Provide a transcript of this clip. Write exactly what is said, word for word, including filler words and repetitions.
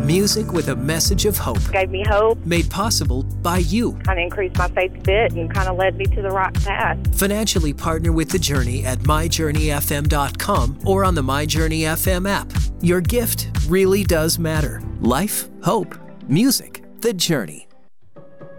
Music with a message of hope. Gave me hope. Made possible by you. Kind of increased my faith a bit and kind of led me to the right path. Financially partner with The Journey at my journey f m dot com or on the MyJourney F M app. Your gift really does matter. Life, hope, music, The Journey.